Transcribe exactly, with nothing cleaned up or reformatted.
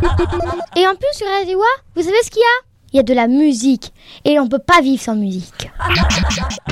Et en plus, sur Radio A, vous savez ce qu'il y a ? Il y a de la musique. Et on peut pas vivre sans musique.